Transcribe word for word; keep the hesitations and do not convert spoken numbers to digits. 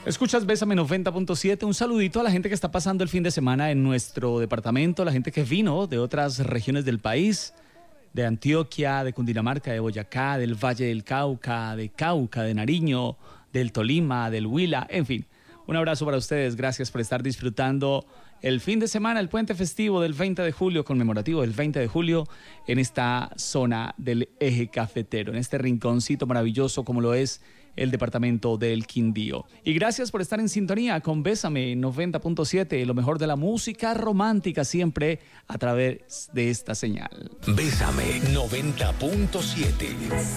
Escuchas Bésame noventa punto siete. Un saludito a la gente que está pasando el fin de semana en nuestro departamento, la gente que vino de otras regiones del país, de Antioquia, de Cundinamarca, de Boyacá, del Valle del Cauca, de Cauca, de Nariño, del Tolima, del Huila, en fin. Un abrazo para ustedes, gracias por estar disfrutando el fin de semana, el puente festivo del veinte de julio, conmemorativo del veinte de julio, en esta zona del eje cafetero, en este rinconcito maravilloso como lo es el departamento del Quindío. Y gracias por estar en sintonía con Bésame noventa punto siete, lo mejor de la música romántica siempre a través de esta señal. Bésame noventa punto siete.